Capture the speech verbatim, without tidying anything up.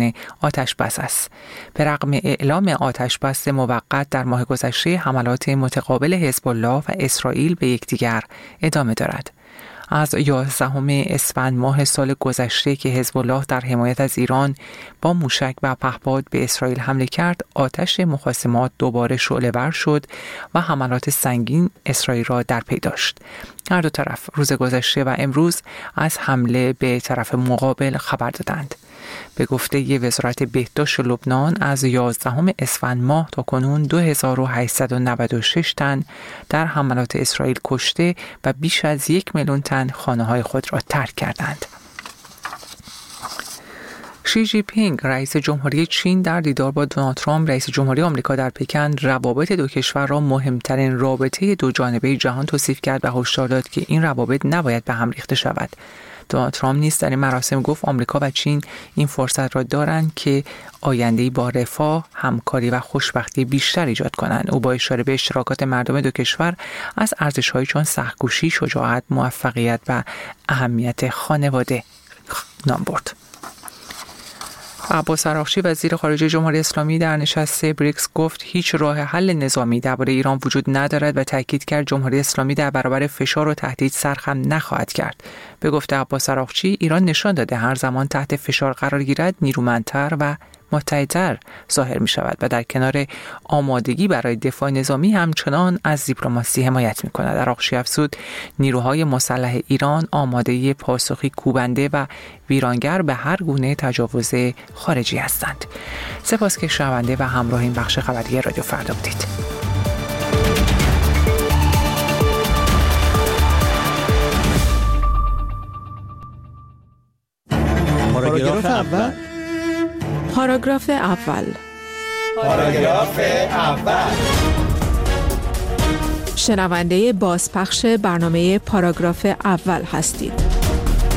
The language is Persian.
اعلان آتش بس است. به رغم اعلام آتش بس موقت در ماه گذشته، حملات متقابل حزب الله و اسرائیل به یکدیگر ادامه دارد. از یازدهم اسفند ماه سال گذشته که حزب الله در حمایت از ایران با موشک و پهپاد به اسرائیل حمله کرد، آتش مخاصمات دوباره شعله‌ور شد و حملات سنگین اسرائیل را در پی داشت. هر دو طرف روز گذشته و امروز از حمله به طرف مقابل خبر دادند. به گفته وزارت بهداشت لبنان، از یازدهم اسفند ماه تا کنون دو هزار و هشتصد و نود و شش تن در حملات اسرائیل کشته و بیش از یک میلیون تن خانه‌های خود را ترک کردند. شی جی پینگ رئیس جمهوری چین در دیدار با دونالد ترامپ رئیس جمهوری آمریکا در پکن روابط دو کشور را مهمترین رابطه دو جانبه جهان توصیف کرد و هشدار داد که این روابط نباید به هم ریخته شود. دونالد ترامپ نیز در این مراسم گفت آمریکا و چین این فرصت را دارند که آینده‌ای با رفاه، همکاری و خوشبختی بیشتر ایجاد کنند. او با اشاره به اشتراکات مردم دو کشور از ارزش‌هایی چون سخت‌کوشی، شجاعت، موفقیت و اهمیت خانواده نام برد. عباس عراقچی وزیر خارجه جمهوری اسلامی در نشست بریکس گفت هیچ راه حل نظامی درباره ایران وجود ندارد و تاکید کرد جمهوری اسلامی در برابر فشار و تهدید سرخم نخواهد کرد. به گفته عباس عراقچی، ایران نشان داده هر زمان تحت فشار قرار گیرد نیرومندتر و متحدتر ظاهر می شود و در کنار آمادگی برای دفاع نظامی همچنان از دیپلماسی حمایت می کند. عراقچی افزود نیروهای مسلح ایران آماده پاسخی کوبنده و ویرانگر به هر گونه تجاوز خارجی هستند. سپاس که شنونده و همراه این بخش خبری رادیو فردا بودید. پاراگراف اول پاراگراف اول پاراگراف اول شنونده بازپخش برنامه پاراگراف اول هستید.